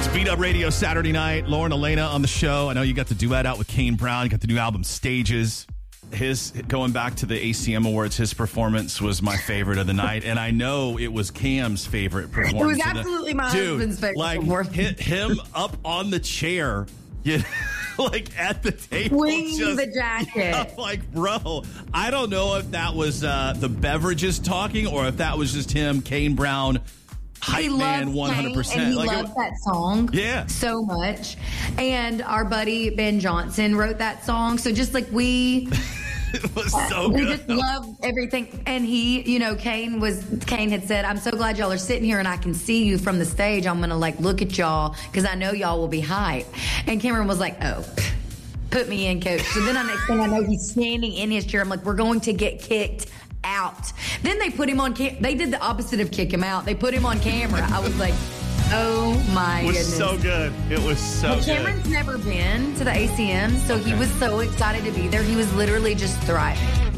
Beat Up Radio Saturday night. Lauren Elena on the show. I know you got the duet out with Kane Brown. You got the new album Stages. His going back to the ACM Awards, his performance was my favorite of the night, and I know it was Cam's favorite performance. It was absolutely my husband's favorite. Like performance. hit him up on the chair, like at the table, swinging the jacket. I'm like, bro, I don't know if that was the beverages talking or if that was just him, Kane Brown. Hype man, 100%. And he loved that song so much. And our buddy Ben Johnson wrote that song. So just like it was so good. We just love everything. And he, Kane had said, I'm so glad y'all are sitting here and I can see you from the stage. I'm going to look at y'all because I know y'all will be hype. And Cameron was like, oh, put me in, coach. So then the next thing I know, he's standing in his chair. I'm like, we're going to get kicked out. Then they put him on they did the opposite of kick him out. They put him on camera. I was like, oh my goodness. It was so good. It was so good. Cameron's never been to the ACM, so he was so excited to be there. He was literally just thriving.